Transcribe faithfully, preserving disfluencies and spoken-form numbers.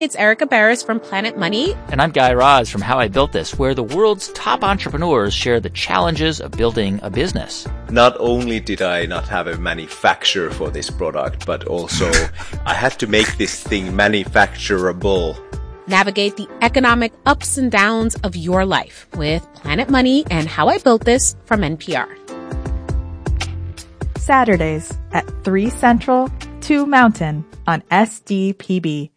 It's Erica Barris from Planet Money. And I'm Guy Raz from How I Built This, where the world's top entrepreneurs share the challenges of building a business. Not only did I not have a manufacturer for this product, but also I had to make this thing manufacturable. Navigate the economic ups and downs of your life with Planet Money and How I Built This from N P R. Saturdays at three Central, two Mountain on S D P B.